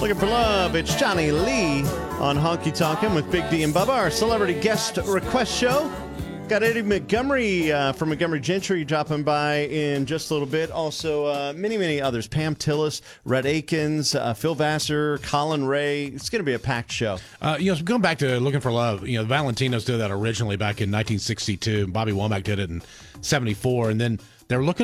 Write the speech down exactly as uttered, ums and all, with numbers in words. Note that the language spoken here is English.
Looking for love, it's Johnny Lee on Honky Tonkin' with Big D and Bubba, our celebrity guest request show. Got Eddie Montgomery uh, from Montgomery Gentry dropping by in just a little bit. Also, uh, many, many others. Pam Tillis, Rhett Akins, uh, Phil Vassar, Colin Ray. It's going to be a packed show. Uh, you know, going back to Looking for Love, you know, Valentinos did that originally back in nineteen sixty-two. Bobby Womack did it in seventy-four, and then they were looking